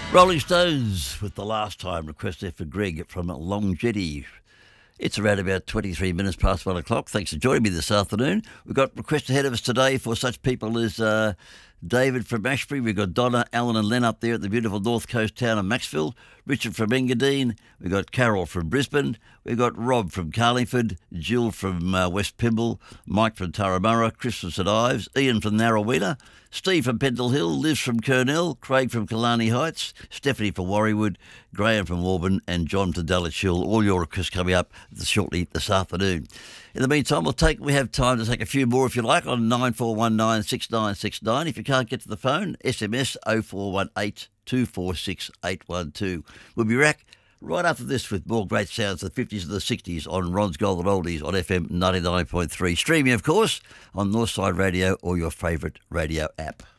Rolling Stones with The Last Time, request there for Greg from Long Jetty. It's around about 23 minutes past 1 o'clock. Thanks for joining me this afternoon. We've got requests ahead of us today for such people as David from Ashbury. We've got Donna, Alan and Len up there at the beautiful north coast town of Maxville. Richard from Engadine. We've got Carol from Brisbane. We've got Rob from Carlingford. Jill from West Pymble. Mike from Turramurra. Chris from St Ives. Ian from Narrowena. Steve from Pendle Hill, Liz from Kurnell, Craig from Killarney Heights, Stephanie from Warriewood, Graham from Warburn and John from Dallatchill. All your requests coming up shortly this afternoon. In the meantime, we have time to take a few more if you like on 9419 6969. If you can't get to the phone, SMS 0418 246 812. We'll be back right after this with more great sounds of the 50s and the 60s on Ron's Golden Oldies on FM 99.3. Streaming, of course, on Northside Radio or your favourite radio app.